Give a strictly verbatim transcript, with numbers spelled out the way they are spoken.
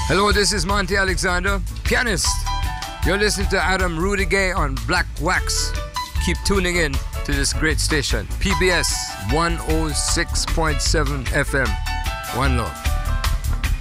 Hello, this is Monty Alexander, pianist. You're listening to Adam Rudiger on Black Wax. Keep tuning in to this great station, P B S one oh six point seven F M. One love.